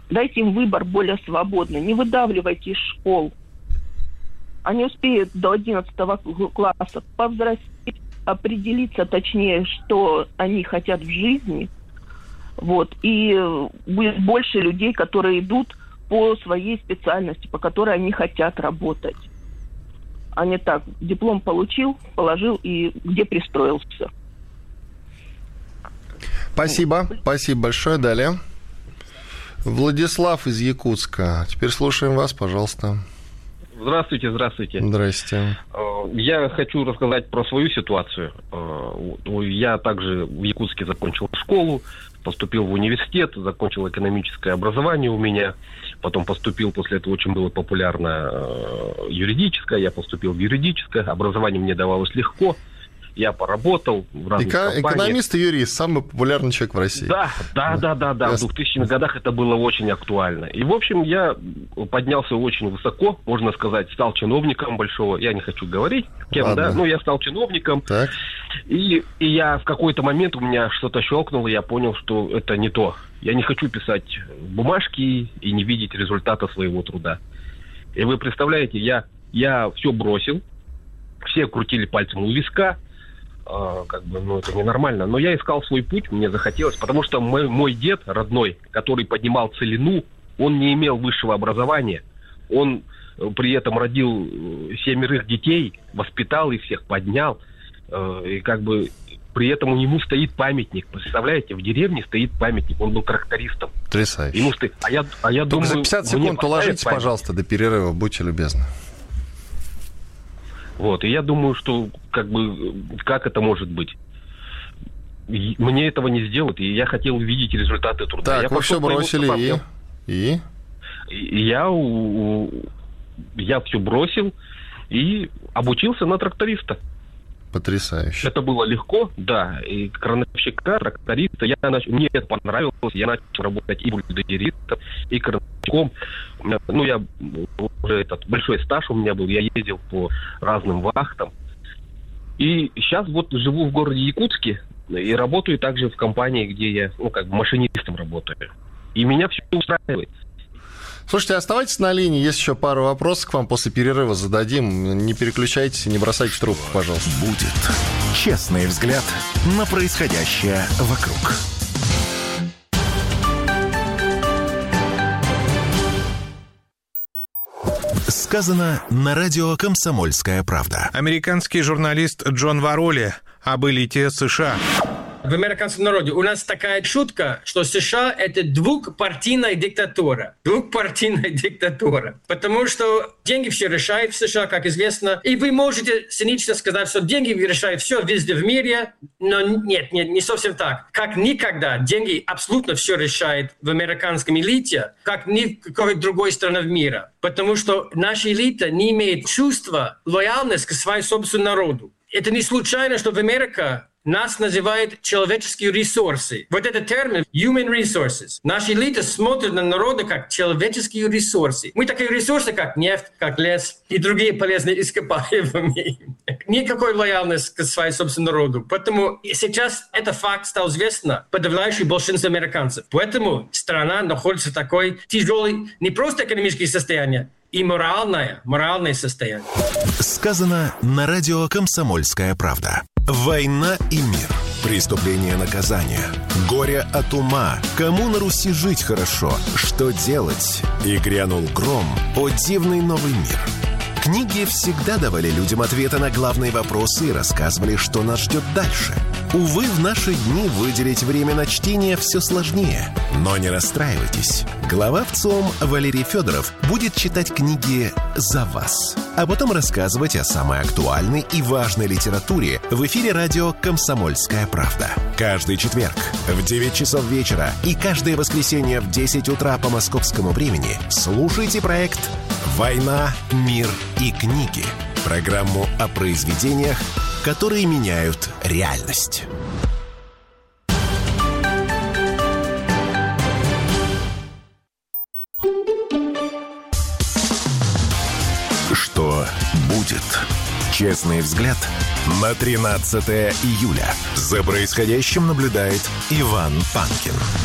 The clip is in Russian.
Дайте им выбор более свободный. Не выдавливайте из школ. Они успеют до 11 класса повзрослеть, определиться точнее, что они хотят в жизни. Вот. И будет больше людей, которые идут по своей специальности, по которой они хотят работать. А не так, диплом получил, положил и где пристроился. Спасибо. Спасибо большое. Далее. Владислав из Якутска. Теперь слушаем вас, пожалуйста. Здравствуйте, здравствуйте. Здрасте. Я хочу рассказать про свою ситуацию. Я также в Якутске закончил школу, поступил в университет, закончил экономическое образование у меня, потом поступил, после этого очень было популярно юридическое, я поступил в юридическое, образование мне давалось легко, я поработал в разных компаниях. Экономист и юрист, самый популярный человек в России. Да. В 2000-х годах это было очень актуально. И, в общем, я поднялся очень высоко, можно сказать, стал чиновником большого, я не хочу говорить, кем, Ладно. да, но я стал чиновником. Так. И я в какой-то момент, у меня что-то щелкнуло, я понял, что это не то. Я не хочу писать бумажки и не видеть результата своего труда. И вы представляете, я все бросил, все крутили пальцем у виска, это ненормально. Но я искал свой путь, мне захотелось, потому что мой дед родной, который поднимал целину, он не имел высшего образования. Он при этом родил 7 детей, воспитал их всех, поднял. И при этом ему стоит памятник. Представляете, в деревне стоит памятник. Он был трактористом. Потрясающе. Ему стоит... А я Только думаю... за 50 секунд уложитесь, пожалуйста, до перерыва, будьте любезны. Вот, и я думаю, что как это может быть? Мне этого не сделают, и я хотел увидеть результаты труда. Так, вы все бросили, и? Я все бросил и обучился на тракториста. Потрясающе. Это было легко, да, и крановщика, тракториста, мне это понравилось, я начал работать и бульдозеристом, и крановщиком. Я уже большой стаж у меня был, я ездил по разным вахтам. И сейчас живу в городе Якутске и работаю также в компании, где я, машинистом работаю. И меня все устраивает. Слушайте, оставайтесь на линии, есть еще пару вопросов к вам после перерыва зададим. Не переключайтесь и не бросайте трубку, пожалуйста. Будет честный взгляд на происходящее вокруг. Сказано на радио «Комсомольская правда». Американский журналист Джон Вароли об элите США. В американском народе у нас такая шутка, что США – это двухпартийная диктатура. Двухпартийная диктатура. Потому что деньги все решают в США, как известно. И вы можете цинично сказать, что деньги решают все везде в мире. Но нет, не совсем так. Как никогда деньги абсолютно все решают в американском элите, как ни в какой другой стране в мире. Потому что наша элита не имеет чувства лояльности к своему собственному народу. Это не случайно, что в Америке нас называют человеческие ресурсы. Вот этот термин human resources. Наша элита смотрит на народы как человеческие ресурсы. Мы такие ресурсы, как нефть, как лес и другие полезные ископаемые. Никакой лояльности к своему собственному народу. Поэтому сейчас этот факт стал известен подавляющему большинству американцев. Поэтому страна находится в такой тяжелой, не просто экономическое состояние, и моральное состояние. Сказано на радио «Комсомольская правда». Война и мир. Преступление, наказание. Горе от ума. Кому на Руси жить хорошо? Что делать? И грянул гром. О дивный новый мир. Книги всегда давали людям ответы на главные вопросы и рассказывали, что нас ждет дальше. Увы, в наши дни выделить время на чтение все сложнее. Но не расстраивайтесь. Глава ВЦИОМ Валерий Федоров будет читать книги за вас, а потом рассказывать о самой актуальной и важной литературе в эфире радио «Комсомольская правда». Каждый четверг в 9 часов вечера и каждое воскресенье в 10 утра по московскому времени слушайте проект «Война, мир и книги». Программу о произведениях, которые меняют реальность. Что будет? Честный взгляд на 13 июля. За происходящим наблюдает Иван Панкин.